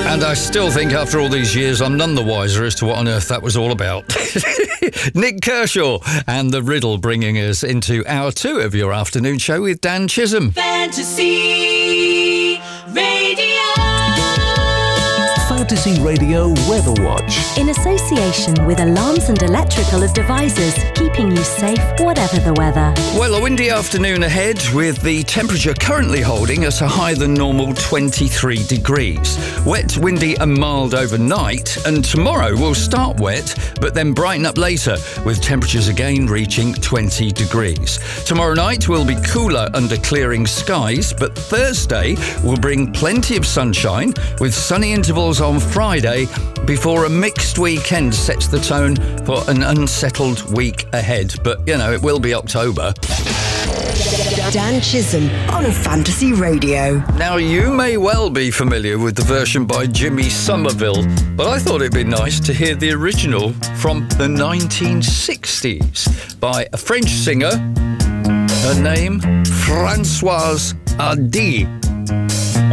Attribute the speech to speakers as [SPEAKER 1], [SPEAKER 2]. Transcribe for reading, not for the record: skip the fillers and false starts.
[SPEAKER 1] And I still think after all these years I'm none the wiser as to what on earth that was all about. Nick Kershaw and The Riddle bringing us into hour 2 of your afternoon show with Dan Chisholm.
[SPEAKER 2] Fantasy Radio.
[SPEAKER 3] Fantasy Radio Weather Watch.
[SPEAKER 4] In association with Alarms and Electrical Devices, keeping you safe whatever the weather.
[SPEAKER 1] Well, a windy afternoon ahead with the temperature currently holding at a higher than normal 23 degrees. Wet, windy and mild overnight, and tomorrow will start wet but then brighten up later with temperatures again reaching 20 degrees. Tomorrow night will be cooler under clearing skies, but Thursday will bring plenty of sunshine with sunny intervals on Friday before a mixed weekend sets the tone for an unsettled week ahead. But, you know, it will be October.
[SPEAKER 5] Dan Chisholm on Fantasy Radio.
[SPEAKER 1] Now, you may well be familiar with the version by Jimmy Somerville, but I thought it'd be nice to hear the original from the 1960s by a French singer. Her name, Françoise Hardy.